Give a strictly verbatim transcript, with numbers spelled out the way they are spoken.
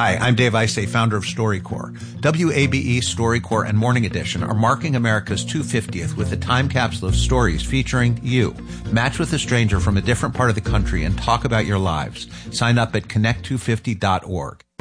Hi, I'm Dave Isay, founder of StoryCorps. W A B E, StoryCorps, and Morning Edition are marking America's two hundred fiftieth with a time capsule of stories featuring you. Match with a stranger from a different part of the country and talk about your lives. Sign up at connect two fifty dot org.